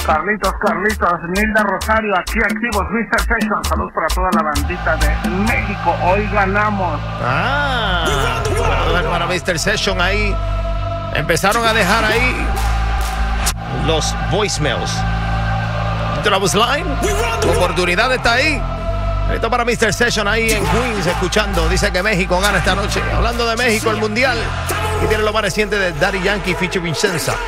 Carlitos, Nilda Rosario, aquí activos, Mr. Session. Saludos para toda la bandita de México. Hoy ganamos. Bueno, para Mr. Session ahí. Empezaron a dejar ahí los voicemails. Travis Line, la oportunidad está ahí. Esto para Mr. Session ahí en Queens, escuchando. Dice que México gana esta noche. Hablando de México, el Mundial. Y tiene lo más reciente de Daddy Yankee featuring Vincenza.